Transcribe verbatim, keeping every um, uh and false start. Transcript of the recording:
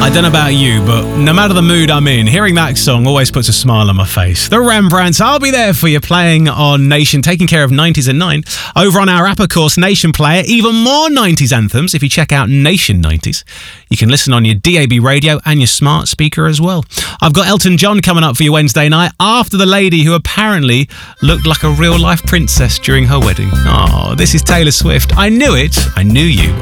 I don't know about you, but no matter the mood I'm in, hearing that song always puts a smile on my face. The Rembrandts, I'll be there for you, playing on Nation, taking care of nineties at nine. Over on our app, of course, Nation Player, even more nineties anthems. If you check out Nation nineties, you can listen on your D A B radio and your smart speaker as well. I've got Elton John coming up for you Wednesday night after the lady who apparently looked like a real-life princess during her wedding. Oh, this is Taylor Swift. I knew it. I knew you.